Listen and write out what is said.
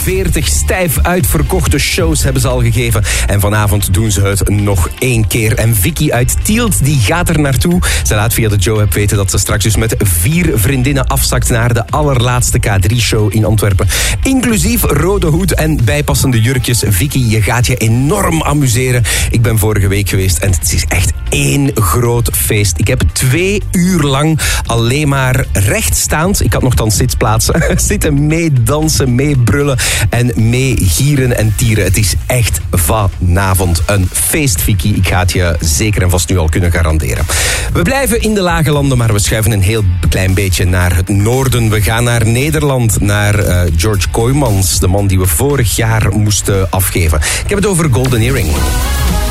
40 stijf uitverkochte shows hebben ze al gegeven. En vanavond doen ze het nog 1 keer. En Vicky uit Tielt, die gaat er naartoe. Ze laat via de Joe-app weten dat ze straks dus met 4 vriendinnen afzakt naar de allerlaatste K3-show in Antwerpen. Inclusief rode hoed en bijpassende jurkjes. Vicky, je gaat je enorm amuseren. Ik ben vorige week geweest en het is echt 1 groot feest. Ik heb 2 uur lang alleen maar rechtstaand, ik had nogthans zitplaatsen, zitten meedansen, meebrullen en meegieren en tieren. Het is echt vanavond een feest, Vicky. Ik ga het je zeker en vast nu al kunnen garanderen. We blijven in de lage landen, maar we schuiven een heel klein beetje naar het noorden. We gaan naar Nederland, naar George Kooijmans, de man die we vorig jaar moesten afgeven. Ik heb het over Golden Earring.